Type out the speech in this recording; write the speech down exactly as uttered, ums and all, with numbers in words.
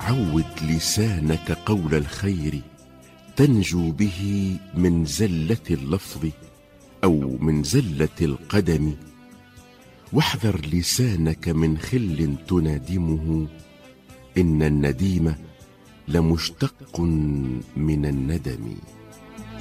عود لسانك قول الخير تنجو به من زلة اللفظ أو من زلة القدم، واحذر لسانك من خل تنادمه، إن النديم لمشتق من الندم.